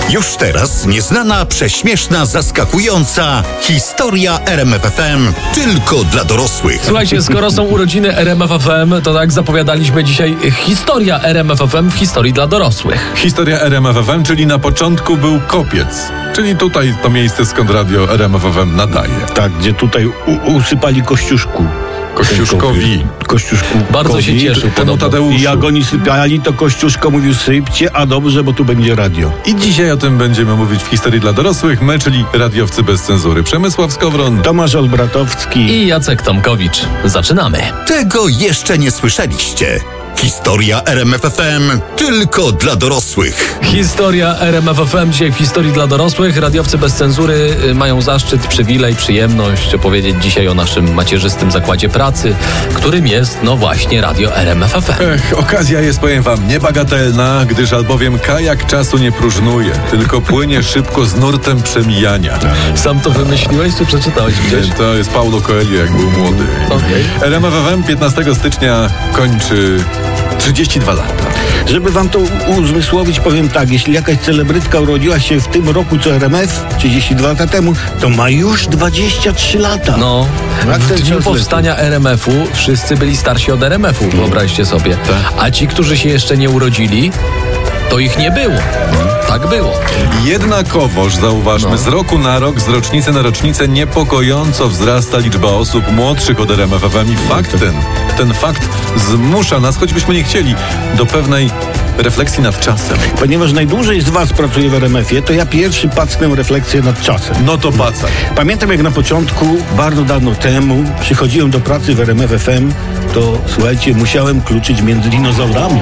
Już teraz nieznana, prześmieszna, zaskakująca historia RMF FM tylko dla dorosłych. Słuchajcie, skoro są urodziny RMF FM, to tak zapowiadaliśmy dzisiaj historia RMF FM w historii dla dorosłych. Historia RMF FM, czyli na początku był kopiec. Czyli tutaj to miejsce, skąd radio RMF FM nadaje. Tak, gdzie tutaj usypali Kościuszku. Kościuszkowi. Kościuszku. Bardzo się cieszył. Temu Tadeuszu. I jak oni sypiali, to Kościuszko mówił: sypcie, a dobrze, bo tu będzie radio. I dzisiaj o tym będziemy mówić w historii dla dorosłych. My, czyli radiowcy bez cenzury. Przemysław Skowron, Tomasz Olbratowski I Jacek Tomkowicz. Zaczynamy. Tego jeszcze nie słyszeliście. Historia RMF FM tylko dla dorosłych. Historia RMF FM dzisiaj w historii dla dorosłych. Radiowcy bez cenzury mają zaszczyt, przywilej, przyjemność opowiedzieć dzisiaj o naszym macierzystym zakładzie pracy, którym jest, no właśnie, radio RMF FM. okazja jest, powiem wam, niebagatelna, gdyż albowiem kajak czasu nie próżnuje, tylko płynie szybko z nurtem przemijania. Sam to wymyśliłeś, czy przeczytałeś gdzieś? To jest Paulo Coelho, jak był młody. Okej. RMF FM 15 stycznia kończy 32 lata. Żeby wam to uzmysłowić, powiem tak: jeśli jakaś celebrytka urodziła się w tym roku co RMF 32 lata temu, to ma już 23 lata. No, Jak w ten dniu czas powstania RMF-u wszyscy byli starsi od RMF-u, wyobraźcie sobie. A ci, którzy się jeszcze nie urodzili, to ich nie było. Tak było. Jednakowoż, zauważmy, z roku na rok, z rocznicy na rocznicę niepokojąco wzrasta liczba osób młodszych od RMF FM i fakt ten fakt zmusza nas, choćbyśmy nie chcieli, do pewnej refleksji nad czasem. Ponieważ najdłużej z was pracuje w RMF-ie, to ja pierwszy packnę refleksję nad czasem. No to pacaj. Pamiętam, jak na początku, bardzo dawno temu, przychodziłem do pracy w RMF FM, to słuchajcie, musiałem kluczyć między dinozaurami.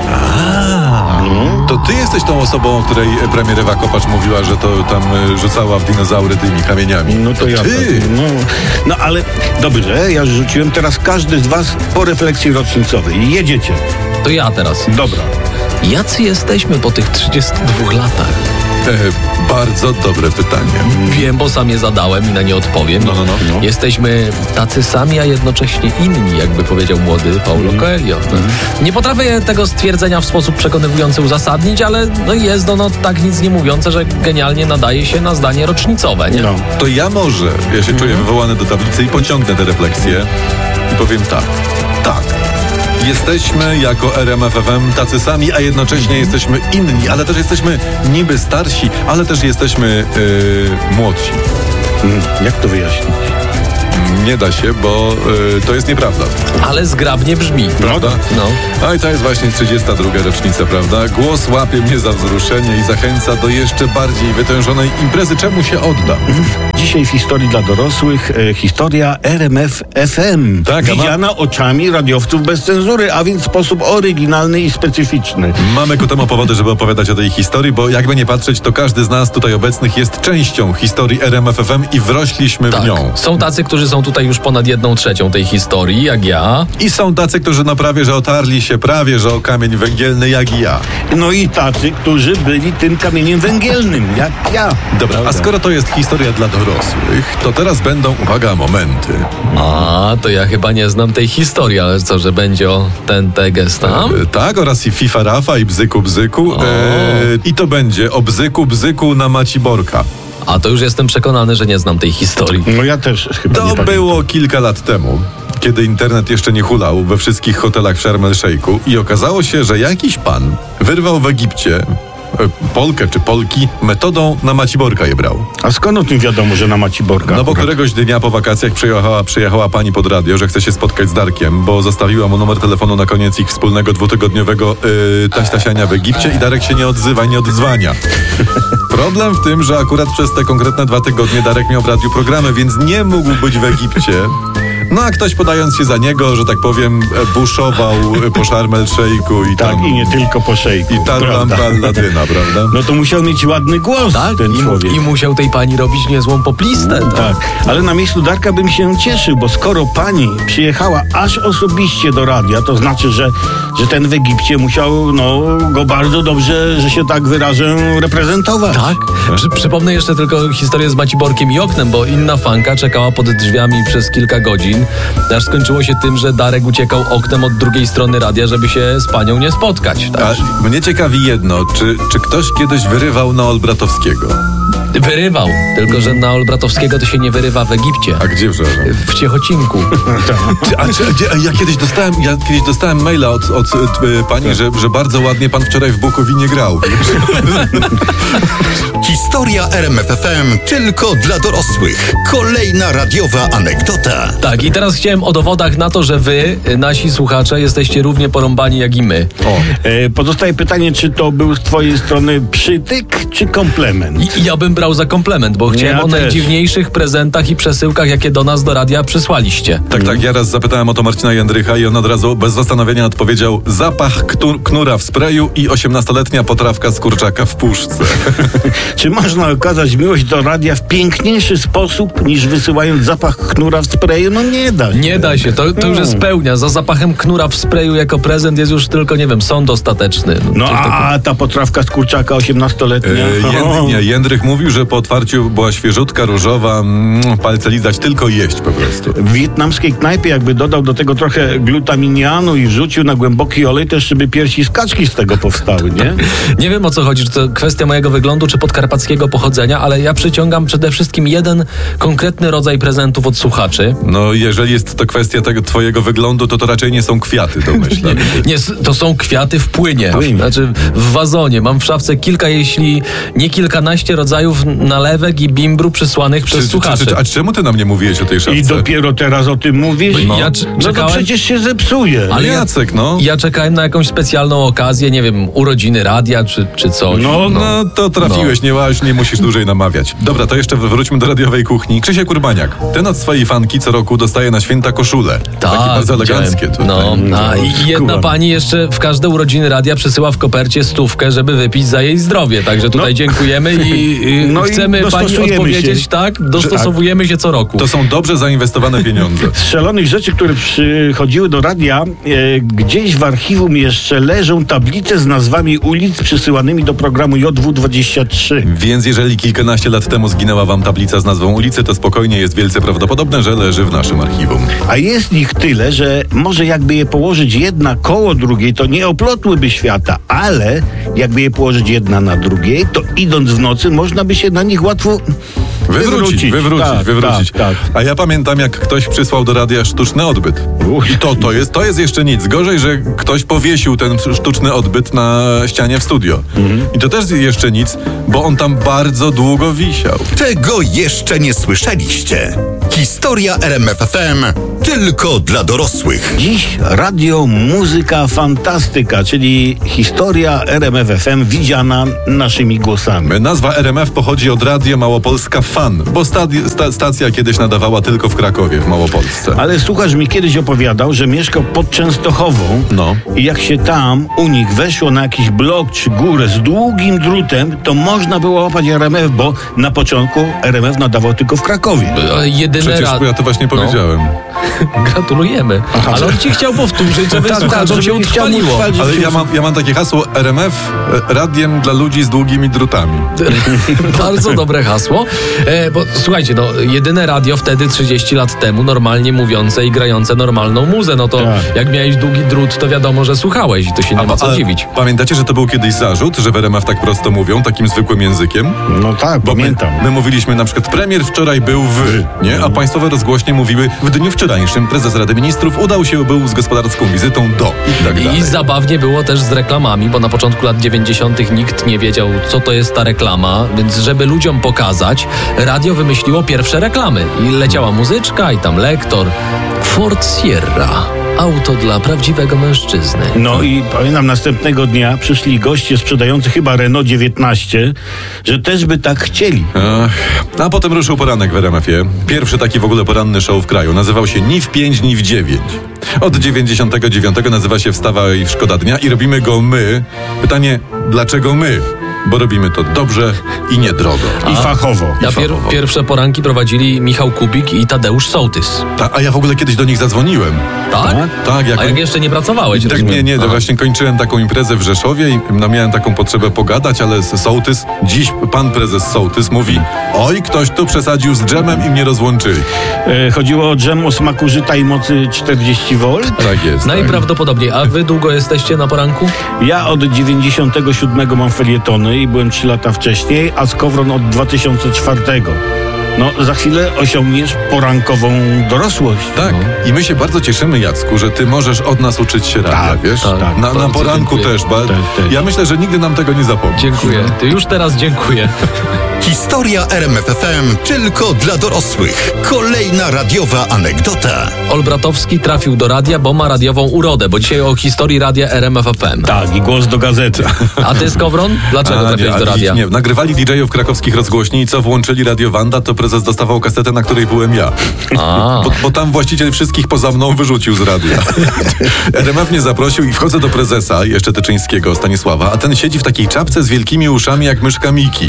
To ty jesteś tą osobą, o której premier Ewa Kopacz mówiła, że to tam rzucała w dinozaury tymi kamieniami. No to ja. Ty! No ale dobrze, ja rzuciłem. Teraz każdy z was po refleksji rocznicowej. Jedziecie. To ja teraz. Dobra. Jacy jesteśmy po tych 32 latach? Bardzo dobre pytanie. Wiem, bo sam je zadałem i na nie odpowiem. No. Jesteśmy tacy sami, a jednocześnie inni, jakby powiedział młody Paulo Coelho. Nie potrafię tego stwierdzenia w sposób przekonywujący uzasadnić, ale jest ono tak nic nie mówiące, że genialnie nadaje się na zdanie rocznicowe, nie? No. To ja się czuję wywołany do tablicy i pociągnę te refleksje i powiem tak. Jesteśmy jako RMF FM tacy sami, a jednocześnie jesteśmy inni, ale też jesteśmy niby starsi, ale też jesteśmy młodsi. Jak to wyjaśnić? Nie da się, bo to jest nieprawda. Ale zgrabnie brzmi. Prawda? No. I to jest właśnie 32. rocznica, prawda? Głos łapie mnie za wzruszenie i zachęca do jeszcze bardziej wytężonej imprezy. Czemu się oddam? Dzisiaj w historii dla dorosłych historia RMF FM. Tak, widziana oczami radiowców bez cenzury, a więc w sposób oryginalny i specyficzny. Mamy ku temu powody, żeby opowiadać o tej historii, bo jakby nie patrzeć, to każdy z nas tutaj obecnych jest częścią historii RMF FM i wrośliśmy w nią. Są tacy, którzy są tutaj już ponad 1/3 tej historii, jak ja. I są tacy, którzy prawie że otarli się o kamień węgielny, jak i ja. No i tacy, którzy byli tym kamieniem węgielnym, jak ja. Dobra, a skoro to jest historia dla dorosłych, to teraz będą, uwaga, momenty. To ja chyba nie znam tej historii, ale co, że będzie o ten teges tam? Tak, oraz i FIFA Rafa, i Bzyku Bzyku. I to będzie o Bzyku Bzyku na Maciborka. A to już jestem przekonany, że nie znam tej historii. No ja też chyba nie To pamiętam. było kilka lat temu, kiedy internet jeszcze nie hulał we wszystkich hotelach w Sharm el-Sheikhu i okazało się, że jakiś pan wyrwał w Egipcie Polkę czy Polki metodą na Maciborka je brał. A skąd o tym wiadomo, że na Maciborka? No bo któregoś dnia po wakacjach przyjechała pani pod radio, że chce się spotkać z Darkiem, bo zostawiła mu numer telefonu na koniec ich wspólnego 2-tygodniowego taśtasiania w Egipcie i Darek się nie odzywa, nie odzwania. Problem w tym, że akurat przez te konkretne 2 tygodnie Darek miał w radiu programy, więc nie mógł być w Egipcie. No a ktoś podając się za niego, że tak powiem, buszował po Sharm el-Sheikhu i Tak, tam... i nie tylko po szejku. I tarlam balladyna, prawda? No to musiał mieć ładny głos ten człowiek. I musiał tej pani robić niezłą poplistę. Tak, ale na miejscu Darka bym się cieszył, bo skoro pani przyjechała aż osobiście do radia, to znaczy, że ten w Egipcie musiał go bardzo dobrze, że się tak wyrażę, reprezentować. Tak? Przypomnę jeszcze tylko historię z Maciborkiem i oknem, bo inna fanka czekała pod drzwiami przez kilka godzin godzin, aż skończyło się tym, że Darek uciekał oknem od drugiej strony radia, żeby się z panią nie spotkać. Tak? A mnie ciekawi jedno, czy ktoś kiedyś wyrywał na Olbratowskiego? Wyrywał, tylko że na Olbratowskiego to się nie wyrywa w Egipcie. A gdzie wrzeżą? W Ciechocinku. Ja kiedyś dostałem maila od pani, że bardzo ładnie pan wczoraj w Bukowinie grał. Historia RMF FM tylko dla dorosłych. Kolejna radiowa anegdota. Tak, i teraz chciałem o dowodach na to, że wy, nasi słuchacze, jesteście równie porąbani jak i my. Pozostaje pytanie, czy to był z twojej strony przytyk, czy komplement? I ja bym brał za komplement, bo chciałem Ja o też. najdziwniejszych prezentach i przesyłkach, jakie do nas, do radia przysłaliście. Tak, ja raz zapytałem o to Marcina Jędrycha i on od razu bez zastanowienia odpowiedział: zapach knura w sprayu i 18-letnia potrawka z kurczaka w puszce. Czy można okazać miłość do radia w piękniejszy sposób, niż wysyłając zapach knura w sprayu? No nie da się. Nie da się, to już jest pełnia. Za zapachem knura w sprayu jako prezent jest już tylko, nie wiem, sąd ostateczny. No Coś takiego. a ta potrawka z kurczaka 18-letnia? Jędrych mówił, że po otwarciu była świeżutka, różowa, palce lizać, tylko jeść po prostu. W wietnamskiej knajpie jakby dodał do tego trochę glutaminianu i wrzucił na głęboki olej, to jeszcze by piersi z kaczki z tego powstały, nie? Nie wiem, o co chodzi, czy to kwestia mojego wyglądu, czy podkarpackiego pochodzenia, ale ja przyciągam przede wszystkim jeden konkretny rodzaj prezentów od słuchaczy. No, jeżeli jest to kwestia tego twojego wyglądu, to raczej nie są kwiaty, to myślę. Nie, to są kwiaty w płynie. Płynie. Znaczy w wazonie. Mam w szafce kilka, jeśli nie kilkanaście rodzajów nalewek i bimbru przysłanych przez słuchaczy. A czemu ty nam nie mówiłeś o tej szafce? I dopiero teraz o tym mówisz? Bo ja No to czekałem- przecież się zepsuje. Ale Jacek, no. Ja czekałem na jakąś specjalną okazję, nie wiem, urodziny radia czy coś. No to trafiłeś, nie musisz dłużej namawiać. Dobra, to jeszcze wróćmy do radiowej kuchni. Krzysiek Urbaniak. Ten od swojej fanki co roku dostaje na święta koszulę. Takie bardzo widziałem. eleganckie tutaj. No, i jedna Kurwa. pani jeszcze w każde urodziny radia przysyła w kopercie 100, żeby wypić za jej zdrowie. Także tutaj dziękujemy i No i chcemy pani dostosujemy odpowiedzieć, się. tak? Dostosowujemy się co roku. To są dobrze zainwestowane pieniądze. Z szalonych rzeczy, które przychodziły do radia, gdzieś w archiwum jeszcze leżą tablice z nazwami ulic przysyłanymi do programu JW23. Więc jeżeli kilkanaście lat temu zginęła wam tablica z nazwą ulicy, to spokojnie jest wielce prawdopodobne, że leży w naszym archiwum. A jest ich tyle, że może jakby je położyć jedna koło drugiej, to nie oplotłyby świata, ale jakby je położyć jedna na drugiej, to idąc w nocy można by się na nich łatwo wywrócić. Tak. A ja pamiętam, jak ktoś przysłał do radia sztuczny odbyt. I to jest jeszcze nic. Gorzej, że ktoś powiesił ten sztuczny odbyt na ścianie w studio. I to też jeszcze nic, bo on tam bardzo długo wisiał. Tego jeszcze nie słyszeliście. Historia RMF FM tylko dla dorosłych. Dziś radio, muzyka, fantastyka, czyli historia RMF FM widziana naszymi głosami. Nazwa RMF pochodzi od Radio Małopolska Fan, bo stacja kiedyś nadawała tylko w Krakowie, w Małopolsce. Ale słuchacz mi kiedyś opowiadał, że mieszkał pod Częstochową No. i jak się tam u nich weszło na jakiś blok czy górę z długim drutem, to można było łapać RMF, bo na początku RMF nadawał tylko w Krakowie. Jedyne Przecież ja to właśnie powiedziałem. Gratulujemy. Ale on ci chciał powtórzyć, żeby słuchaczom się utrwaliło. Ale ja mam takie hasło RMF, radiem dla ludzi z długimi drutami. Bardzo dobre hasło. Bo słuchajcie, jedyne radio wtedy 30 lat temu normalnie mówiące i grające normalną muzę. No to Tak. jak miałeś długi drut, to wiadomo, że słuchałeś i to się nie ma co Ale dziwić. pamiętacie, że to był kiedyś zarzut, że w RMF tak prosto mówią, takim zwykłym językiem? No tak, Bo pamiętam. my mówiliśmy na przykład premier wczoraj był nie? A państwowe rozgłośnie mówiły w dniu wczorajszym prezes Rady Ministrów był z gospodarską wizytą do i tak dalej. I zabawnie było też z reklamami, bo na początku lat 90. nikt nie wiedział, co to jest ta reklama, więc żeby ludziom pokazać, radio wymyśliło pierwsze reklamy. I leciała muzyczka i tam lektor. Ford Sierra. Auto dla prawdziwego mężczyzny. No i pamiętam, następnego dnia przyszli goście sprzedający chyba Renault 19, że też by tak chcieli. A potem ruszył poranek w RMF-ie. Pierwszy taki w ogóle poranny show w kraju. Nazywał się Ni w 5, ni w 9. Od 99 nazywa się Wstawaj w Szkoda Dnia i robimy go my. Pytanie, dlaczego my? bo robimy to dobrze i niedrogo. I fachowo. Pierwsze poranki prowadzili Michał Kubik i Tadeusz Sołtys. A ja w ogóle kiedyś do nich zadzwoniłem. Tak? Tak, A jak jeszcze nie pracowałeś? Tak, rozumiem. nie, to Aha. właśnie kończyłem taką imprezę w Rzeszowie i miałem taką potrzebę pogadać, ale Sołtys, dziś pan prezes Sołtys mówi: oj, ktoś tu przesadził z dżemem i mnie rozłączyli. Chodziło o dżem o smaku żyta i mocy 40 V. Tak jest. Najprawdopodobniej. A wy długo jesteście na poranku? Ja od 97 mam felietony i byłem 3 lata wcześniej, a Skowron od 2004. No, za chwilę osiągniesz porankową dorosłość. Tak. I my się bardzo cieszymy, Jacku, że ty możesz od nas uczyć się radia, Tak, wiesz? tak. Na Bardzo poranku dziękuję. też. Tak. Ja myślę, że nigdy nam tego nie zapomni. Dziękuję. Ty już teraz dziękuję. Historia RMF FM tylko dla dorosłych. Kolejna radiowa anegdota. Olbratowski trafił do radia, bo ma radiową urodę, bo dzisiaj o historii radia RMF FM. Tak, i głos do gazety. A ty, Skowron? Dlaczego trafiłeś do radia? Nie, nagrywali DJ-ów krakowskich rozgłośni i co włączyli Radio Wanda, to prezes dostawał kasetę, na której byłem ja. A. Bo tam właściciel wszystkich poza mną wyrzucił z radia. RMF mnie zaprosił i wchodzę do prezesa, jeszcze Tyczyńskiego, Stanisława, a ten siedzi w takiej czapce z wielkimi uszami jak myszka Miki.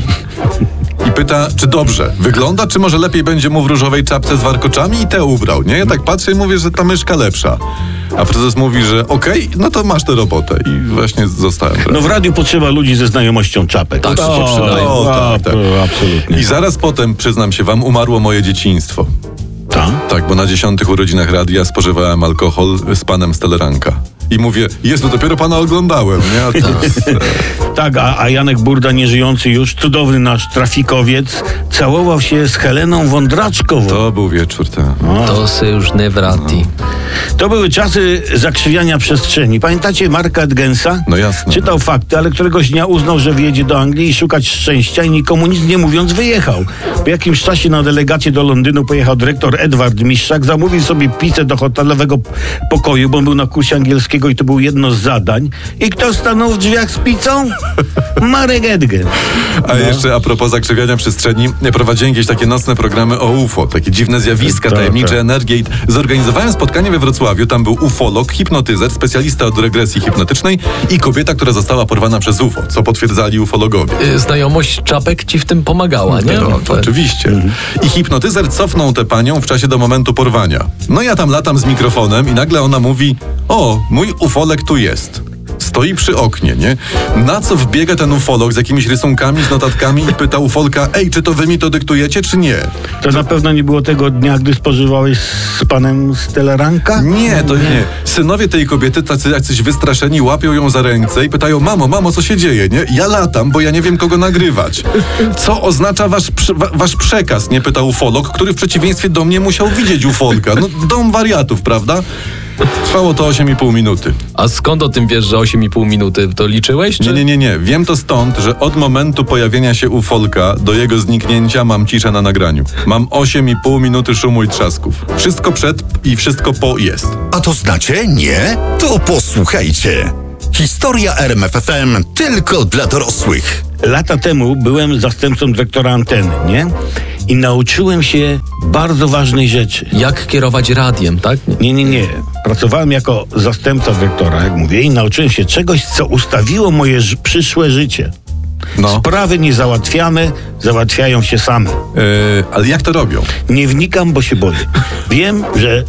I pyta, czy dobrze wygląda, czy może lepiej będzie mu w różowej czapce z warkoczami i te ubrał, nie? Ja tak patrzę i mówię, że ta myszka lepsza. A prezes mówi, że okej, no to masz tę robotę. I właśnie zostałem. No w radiu potrzeba ludzi ze znajomością czapek. Tak, to się przydaje. Tak. Absolutnie. I zaraz potem, przyznam się wam, umarło moje dzieciństwo. Tak, bo na 10 urodzinach radia spożywałem alkohol z panem z Teleranka. I mówię, Jezu, dopiero pana oglądałem, nie? A to Tak, a Janek Burda, nieżyjący już, cudowny nasz trafikowiec, całował się z Heleną Wądraczkową. to był wieczór, tak. To se już nie wrati. To były czasy zakrzywiania przestrzeni. Pamiętacie Marka Edgensa? No jasne. Czytał fakty, ale któregoś dnia uznał, że wyjedzie do Anglii i szukać szczęścia i nikomu nic nie mówiąc wyjechał. Po jakimś czasie na delegację do Londynu pojechał dyrektor Edward Mistrzak, zamówił sobie pizzę do hotelowego pokoju, bo on był na kursie angielskiego i to było jedno z zadań. I kto stanął w drzwiach z pizzą? Marek Edgen. A jeszcze a propos zakrzywiania przestrzeni, prowadziłem jakieś takie nocne programy o UFO, takie dziwne zjawiska, Tak, tajemnicze tak. energie. I zorganizowałem spotkanie we Wrocławiu, tam był ufolog, hipnotyzer, specjalista od regresji hipnotycznej i kobieta, która została porwana przez UFO, co potwierdzali ufologowie. Znajomość czapek ci w tym pomagała, nie? To oczywiście. I hipnotyzer cofnął tę panią w czasie do momentu porwania. No ja tam latam z mikrofonem i nagle ona mówi: o, mój ufolek tu jest. Stoi przy oknie, nie? Na co wbiega ten ufolog z jakimiś rysunkami, z notatkami i pyta ufolka: ej, czy to wy mi to dyktujecie, czy nie? To na pewno nie było tego dnia, gdy spożywałeś z panem z Teleranka? Nie, to nie. Synowie tej kobiety, tacy jacyś wystraszeni, łapią ją za ręce i pytają: mamo, co się dzieje, nie? Ja latam, bo ja nie wiem, kogo nagrywać. Co oznacza wasz przekaz, nie? Pytał ufolog, który w przeciwieństwie do mnie musiał widzieć ufolka. No, dom wariatów, prawda? Trwało to 8,5 minuty. A skąd o tym wiesz, że 8,5 minuty? To liczyłeś? Czy? Nie. Wiem to stąd, że od momentu pojawienia się ufolka do jego zniknięcia mam ciszę na nagraniu. Mam 8,5 minuty szumu i trzasków. Wszystko przed i wszystko po jest. A to znacie? Nie? To posłuchajcie. Historia RMF FM tylko dla dorosłych. Lata temu byłem zastępcą dyrektora anteny, nie? I nauczyłem się bardzo ważnej rzeczy. Jak kierować radiem, tak? Nie. Pracowałem jako zastępca dyrektora, jak mówię, i nauczyłem się czegoś, co ustawiło moje przyszłe życie. No. Sprawy niezałatwiane załatwiają się same. Ale jak to robią? Nie wnikam, bo się boję. Wiem, że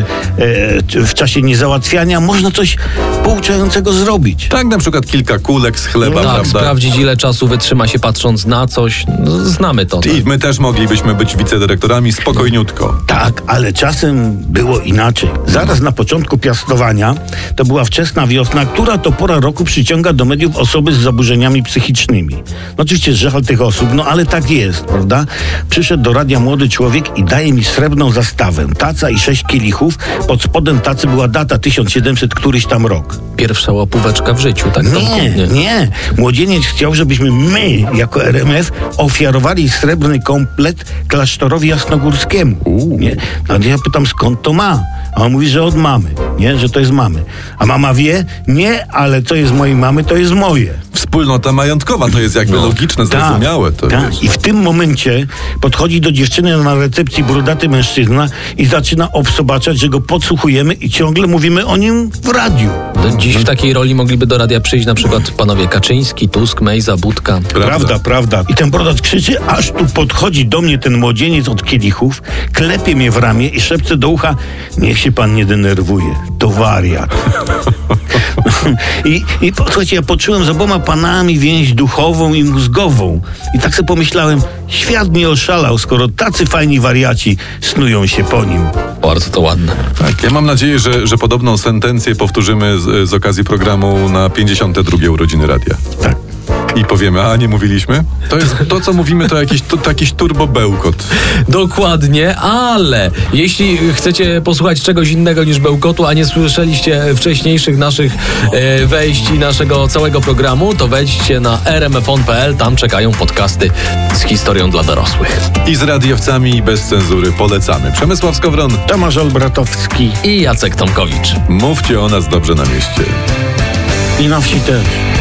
w czasie niezałatwiania można coś pouczającego zrobić. Tak, na przykład kilka kulek z chleba, Tak, prawda? sprawdzić ile czasu wytrzyma się patrząc na coś. No, znamy to. Tak? I my też moglibyśmy być wicedyrektorami spokojniutko. Tak, ale czasem było inaczej. Zaraz na początku piastowania, to była wczesna wiosna, która to pora roku przyciąga do mediów osoby z zaburzeniami psychicznymi. No oczywiście żal tych osób, no ale tak jest, prawda? Przyszedł do radia młody człowiek i daje mi srebrną zastawę. Taca i 6 kielichów. Pod spodem tacy była data 1700 któryś tam rok. Pierwsza łapóweczka w życiu, tak? Nie. Młodzieniec chciał, żebyśmy my, jako RMF, ofiarowali srebrny komplet klasztorowi jasnogórskiemu. Nie? No, ja pytam, skąd to ma? A on mówi, że od mamy, nie? Że to jest mamy. A mama wie? Nie, ale co jest mojej mamy, to jest moje. Wspólnota majątkowa to jest jakby logiczne, zrozumiałe. To Tak. wiesz. I w tym momencie podchodzi do dziewczyny na recepcji brudaty mężczyzna i zaczyna obsobaczać, że go podsłuchujemy i ciągle mówimy o nim w radiu. Dziś w takiej roli mogliby do radia przyjść na przykład panowie Kaczyński, Tusk, Mejza, Budka. Prawda. I ten brodacz krzyczy, aż tu podchodzi do mnie ten młodzieniec od kielichów, klepie mnie w ramię i szepce do ucha: niech się pan nie denerwuje, to wariat. I słuchajcie, ja poczułem z oboma panami więź duchową i mózgową. I tak sobie pomyślałem, świat nie oszalał, skoro tacy fajni wariaci snują się po nim. Bardzo to ładne. Tak, ja mam nadzieję, że podobną sentencję powtórzymy z okazji programu na 52. urodziny radia. Tak. I powiemy, a nie mówiliśmy? To co mówimy, to jakiś turbobełkot. Dokładnie, ale jeśli chcecie posłuchać czegoś innego niż bełkotu, a nie słyszeliście wcześniejszych naszych wejść i naszego całego programu, to wejdźcie na rmfon.pl, tam czekają podcasty z historią dla dorosłych. I z radiowcami i bez cenzury polecamy. Przemysław Skowron, Tomasz Olbratowski I Jacek Tomkowicz. mówcie o nas dobrze na mieście. i na wsi też.